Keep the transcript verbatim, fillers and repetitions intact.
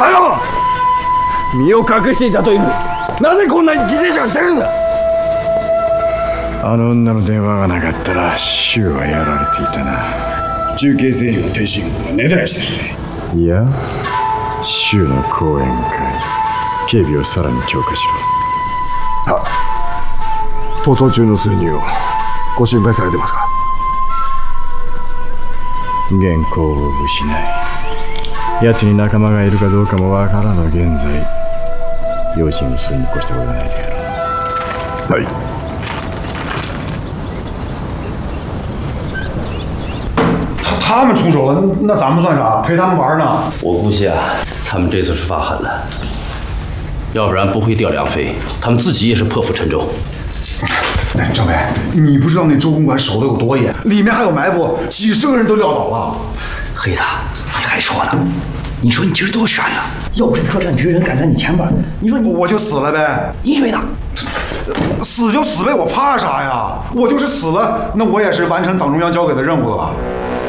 大王、身を隠していたというのになぜこんなに犠牲者が出るんだ。 あの女の電話がなかったら柊はやられていたな。 中継製品の停止号が根絶やしてるね。 いや、柊の講演会、警備をさらに強化しろ。 は逃走中の数人をご心配されてますか。 原稿を失い、奴に仲間がいるかどうかもわからぬ現在、用心をするに越したことがないであろう。 はい。 他他们出手了，那咱们算啥？陪他们玩呢？ 我估计啊，他们这次是发狠了，要不然不会调梁飞，他们自己也是破釜沉舟。 哎，政委，你不知道那周公馆守得有多严，里面还有埋伏，几十个人都撂倒了。 黑子，你还说呢？你说你今儿多悬呢？要不是特战局人赶在你前边，你说你我就死了呗。 你以为呢？ 死就死呗，我怕啥呀？我就是死了，那我也是完成党中央交给的任务了吧？